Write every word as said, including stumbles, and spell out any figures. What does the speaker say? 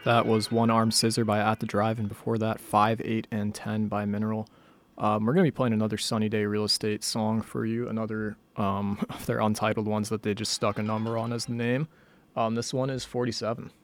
That was One Arm Scissor by At the Drive, and before that, Five, Eight, and Ten by Mineral. Um, we're going to be playing another Sunny Day Real Estate song for you, another um, of their untitled ones that they just stuck a number on as the name. Um, this one is forty-seven.